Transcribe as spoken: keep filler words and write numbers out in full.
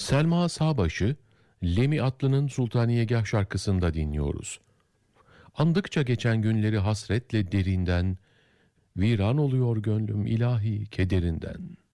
Selma Sağbaşı, Lemi Atlı'nın Sultaniyegah şarkısında dinliyoruz. Andıkça geçen günleri hasretle derinden, viran oluyor gönlüm ilahi kederinden.